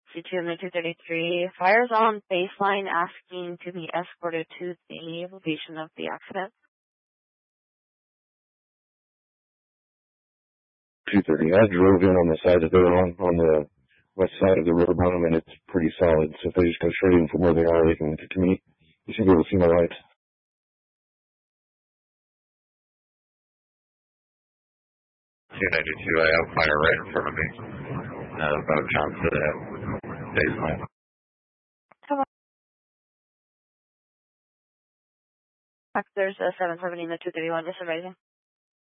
C2 and the 233. Fires on baseline asking to be escorted to the location of the accident. 230. I drove in on the side that they're on the west side of the road on them, and it's pretty solid. So if they just go straight in from where they are, they can get to me. You should be able to see my lights. 292, I have fire right in front of me. About jump to the baseline. Come on. There's a 770 and the 231 just rising.